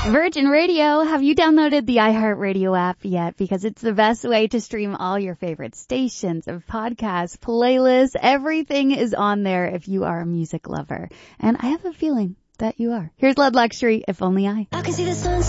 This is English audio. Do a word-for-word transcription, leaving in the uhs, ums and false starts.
Virgin Radio, have you downloaded the iHeartRadio app yet? Because it's the best way to stream all your favorite stations of podcasts, playlists, everything is on there if you are a music lover. And I have a feeling that you are. Here's Lead Luxury, If Only I. I can see the sun.